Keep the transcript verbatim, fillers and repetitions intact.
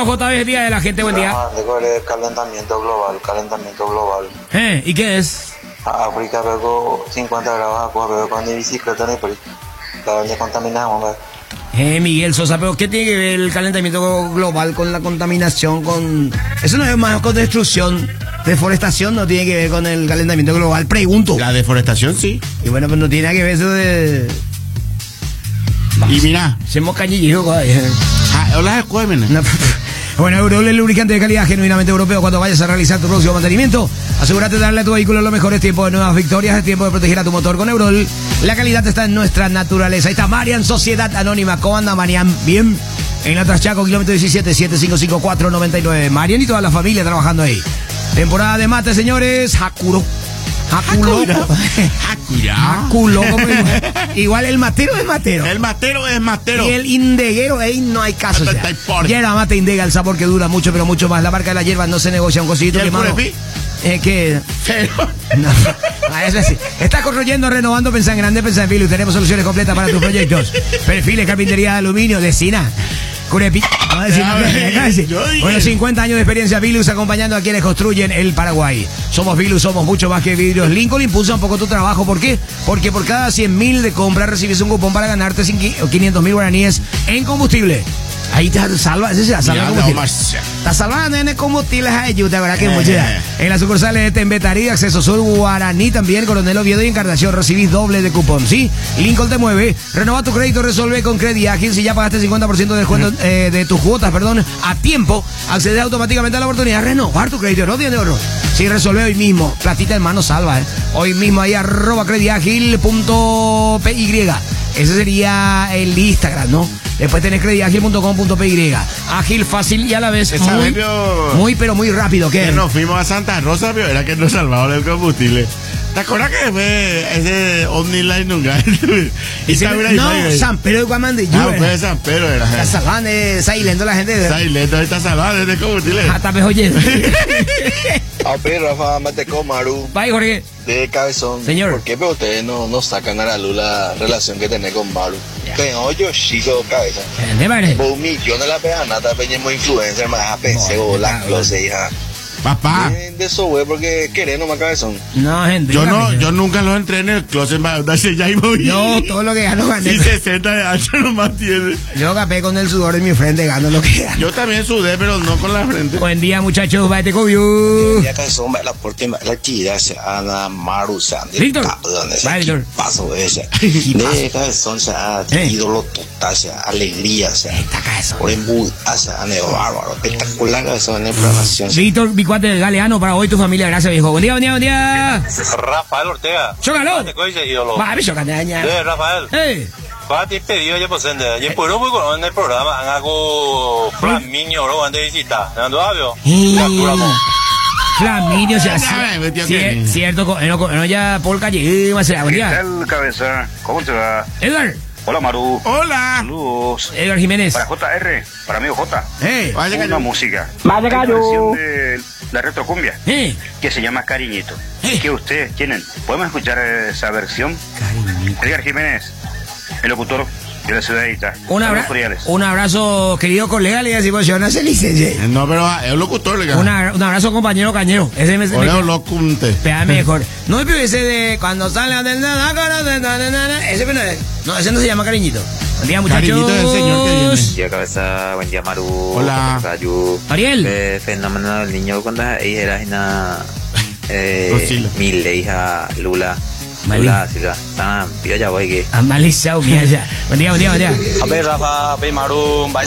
Bienvenido, J B, Día de la Gente, buen día. El calentamiento global, calentamiento global. Eh, ¿y qué es? África, luego cincuenta grados, luego con mi bicicleta, la doña contaminamos, Eh, Miguel Sosa, pero ¿qué tiene que ver el calentamiento global con la contaminación? Con eso no es más con destrucción, deforestación, no tiene que ver con el calentamiento global, pregunto. La deforestación sí. Y bueno, pues no tiene nada que ver eso de... Y mira, hacemos cañillo, ah, las escuelas. No, bueno, Eurol, el lubricante de calidad genuinamente europeo. Cuando vayas a realizar tu próximo mantenimiento, asegúrate de darle a tu vehículo los mejores tiempos de nuevas victorias. Es tiempo de proteger a tu motor con Eurol. La calidad está en nuestra naturaleza. Ahí está Marian, Sociedad Anónima. ¿Cómo anda, Marian? Bien. En la Traschaco, kilómetro diecisiete, siete cinco cinco cuatro nueve nueve. Marian y toda la familia trabajando ahí. Temporada de mate, señores. Hakuro. Hakuloco. Hakuloco. Igual el matero es matero. El matero es matero. Y el indeguero, ahí no hay caso. O sea, hierba mate indega, el sabor que dura mucho, pero mucho más. La marca de la hierba no se negocia un cosito. ¿Y el curepi? Eh, que... No, a eso sí. Estás construyendo, renovando, pensá en grande, pensá en Vilus. Tenemos soluciones completas para tus proyectos. Perfiles, carpintería de aluminio, de Sina. Curepi. No decir, no decir. Bueno, cincuenta años de experiencia Vilus acompañando a quienes construyen el Paraguay. Somos Vilus, somos mucho más que vidrios. Lincoln impulsa un poco tu trabajo. ¿Por qué? Porque por cada cien mil de compra recibes un cupón para ganarte quinientos mil guaraníes en combustible. Ahí te salva, ese se salva combustible. Está salvando en el combustible, ayuda, ¿verdad? Que mucha. En las sucursales de Tembetarí, Acceso Sur, Guaraní, también Coronel Oviedo y Encarnación recibís doble de cupón, ¿sí? Lincoln te mueve. Renova tu crédito, resuelve con Credit Ágil. Si ya pagaste el cincuenta por ciento de descuento eh, de tus cuotas, perdón, a tiempo, accedes automáticamente a la oportunidad de renovar tu crédito, no tiene oro. Si resuelve hoy mismo, platita en mano salva, ¿eh? Hoy mismo ahí arroba creditágil punto p y. Ese sería el Instagram, ¿no? Después tenés creditágil punto com punto p y. Ágil, fácil y a la vez muy, vez, muy, pero muy rápido. ¿Qué? Que nos fuimos a Santa Rosa, pero era que nos salvaron el combustible. ¿Te acuerdas que fue ese OmniLine nunca? Y se, no, San Pedro de Guamande. No, fue San Pedro. Era. Está salvando, está hilando la gente. Está hilando, está salvando el combustible. Hasta mejor lleno. A ver, Rafa, Mateco, Maru. Bye, Jorge. De cabezón. Señor. ¿Por qué pero ustedes no, no sacan a la luz la relación que tenés con Maru? Tengo yo chico cabeza. ¿De verdad? Por un millón de la pejanata, peñemos influencer, más pensé, o la close, hija. Papá. De, de eso, güey, porque querés nomás cabezón. No, gente. Yo no, yo nunca los entré en el closet para darse ya y moví. Yo todo lo que gano gané. Y sesenta de ancho nomás tiene. Yo capé con el sudor de mi frente, gano lo que gano. Yo también sudé, pero no con la frente. Buen día, muchachos. Bye, Cobiu. Ya cabezón, la porte, la chida, se ana Maru, se anda. Víctor. Víctor. Paso ese. De cabezón, se ha ídolo total, se alegría, se por embud, se ha bárbaro. Espectacular cabezón en la programación. Víctor, del Galeano para hoy tu familia, gracias viejo. Buen día, buen día, buen día. Rafael Ortega. Chócalo. Va, me chocan de año. Eh, Rafael. Eh. Va, te pedido ya pues en el puro muy bueno en el programa, han algo Flaminio, bro, antes de visita. ¿No hablo? Flaminio, o sea, sí, cierto, no ya por calle, más allá. Buen día. ¿Qué tal, cabeza? ¿Cómo te va? Edgar. Hola, Maru. Hola. Saludos. Edgar Jiménez. Para J R, para amigo J. Hey. Vaya una música. Vaya gallo. Una versión de la retrocumbia. Hey. Que se llama Cariñito. Hey. Que ustedes tienen. ¿Podemos escuchar esa versión? Cariñito. Edgar Jiménez, el locutor de la ciudad de Ita. Un, abra un abrazo, querido colega, le decimos, yo no sé licencia. No, pero es un locutor, le un abrazo, compañero cañero. Ese me Hola, locunte. Pega mejor. No me pido ese de cuando sale del nada, ese no es. No, ese no se llama Cariñito. Buen día, muchachos. Cariñito del señor que viene. Buen día, cabeza. Buen día, Maru. Hola. Ariel. Eh, fenómeno del niño cuando ella era una eh, mil de hija Lula. Lula, Silva. Tan, pío ya voy que. Amalisao, mía ya. Buen día, buen día, buen día. A ver, Rafa, ve Maru.